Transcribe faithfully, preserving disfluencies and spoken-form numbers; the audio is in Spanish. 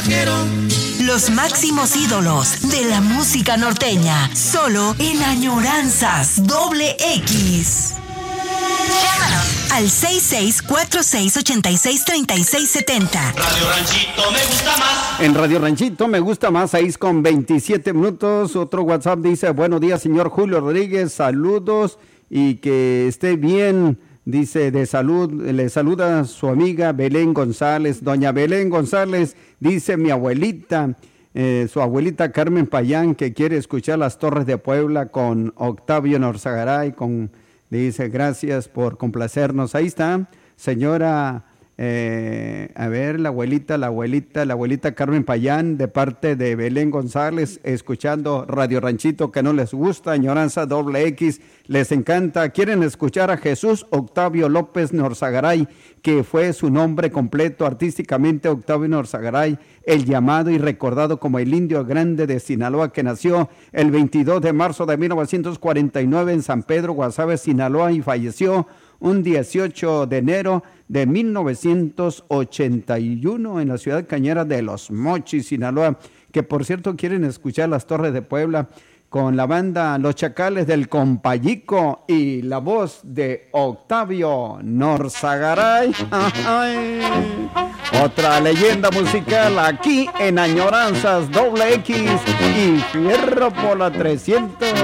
vaquero. Los máximos ídolos de la música norteña, solo en Añoranzas Doble X. Llámanos al seis seis cuatro seis ocho seis tres seis siete cero. Radio Ranchito me gusta más. En Radio Ranchito me gusta más, seis con veintisiete minutos. Otro WhatsApp dice, buenos días, señor Julio Rodríguez, saludos y que esté bien. Dice, de salud, le saluda su amiga Belén González. Doña Belén González, dice mi abuelita, eh, su abuelita Carmen Payán, que quiere escuchar Las Torres de Puebla con Octavio Norzagaray, con, dice, gracias por complacernos. Ahí está, señora, eh, a ver, la abuelita, la abuelita, la abuelita Carmen Payán, de parte de Belén González, escuchando Radio Ranchito, que no les gusta, Añoranza Doble X, les encanta. Quieren escuchar a Jesús Octavio López Norzagaray, que fue su nombre completo artísticamente, Octavio Norzagaray, el llamado y recordado como el Indio Grande de Sinaloa, que nació el veintidós de marzo de mil novecientos cuarenta y nueve en San Pedro, Guasave, Sinaloa, y falleció un dieciocho de enero de mil novecientos ochenta y uno en la ciudad cañera de Los Mochis, Sinaloa, que por cierto quieren escuchar Las Torres de Puebla con la banda Los Chacales del Compayico y la voz de Octavio Norzagaray. Otra leyenda musical aquí en Añoranzas Doble X y Fierro por la trescientos.